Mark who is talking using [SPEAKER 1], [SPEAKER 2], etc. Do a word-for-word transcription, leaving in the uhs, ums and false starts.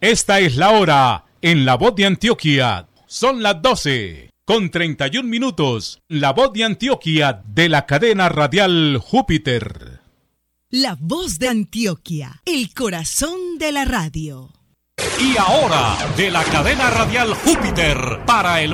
[SPEAKER 1] Esta es la hora en La Voz de Antioquia. Son las doce con treinta y un minutos. La Voz de Antioquia de la cadena radial Júpiter.
[SPEAKER 2] La Voz de Antioquia, el corazón de la radio.
[SPEAKER 1] Y ahora, de la cadena radial Júpiter para el